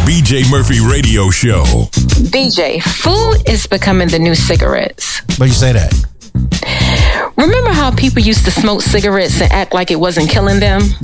BJ Murphy Radio Show. BJ, food is becoming the new cigarettes. But you say that. Remember how people used to smoke cigarettes and act like it wasn't killing them?